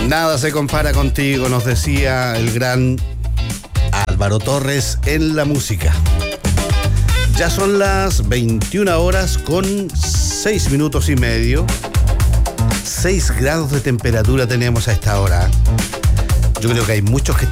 Nada se compara contigo, nos decía el gran Álvaro Torres en la música. Ya son las 21 horas con 6 minutos y medio. 6 grados de temperatura tenemos a esta hora. Yo creo que hay muchos que